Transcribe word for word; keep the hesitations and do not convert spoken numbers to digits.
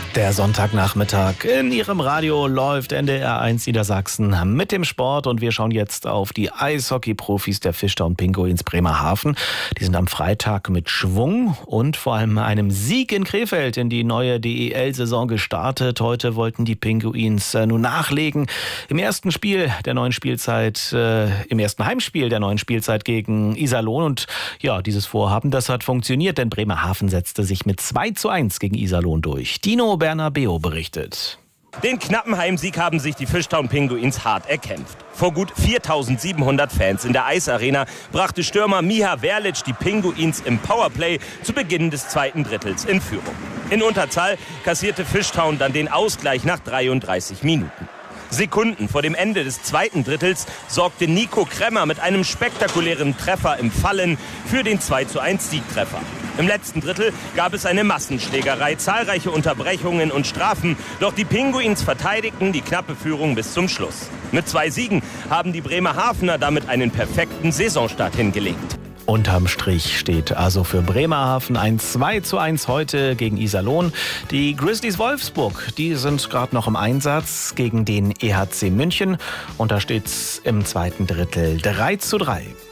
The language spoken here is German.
Der Sonntagnachmittag in Ihrem Radio läuft N D R eins Niedersachsen mit dem Sport und wir schauen jetzt auf die Eishockey-Profis der Fischtown Pinguins Bremerhaven. Die sind am Freitag mit Schwung und vor allem einem Sieg in Krefeld in die neue D E L-Saison gestartet. Heute wollten die Pinguins äh, nun nachlegen. Im ersten Spiel der neuen Spielzeit, äh, im ersten Heimspiel der neuen Spielzeit gegen Iserlohn und ja, dieses Vorhaben, das hat funktioniert, denn Bremerhaven setzte sich mit zwei zu eins gegen Iserlohn durch. Dino Bernabeo berichtet. Den knappen Heimsieg haben sich die Fischtown Pinguins hart erkämpft. Vor gut viertausendsiebenhundert Fans in der Eisarena brachte Stürmer Miha Verlic die Pinguins im Powerplay zu Beginn des zweiten Drittels in Führung. In Unterzahl kassierte Fischtown dann den Ausgleich nach dreiunddreißig Minuten. Sekunden vor dem Ende des zweiten Drittels sorgte Nico Kremmer mit einem spektakulären Treffer im Fallen für den zwei zu eins Siegtreffer. Im letzten Drittel gab es eine Massenschlägerei, zahlreiche Unterbrechungen und Strafen. Doch die Pinguins verteidigten die knappe Führung bis zum Schluss. Mit zwei Siegen haben die Bremerhavener damit einen perfekten Saisonstart hingelegt. Unterm Strich steht also für Bremerhaven ein zwei zu eins heute gegen Iserlohn. Die Grizzlies Wolfsburg, die sind gerade noch im Einsatz gegen den E H C München. Und da steht's im zweiten Drittel drei zu drei.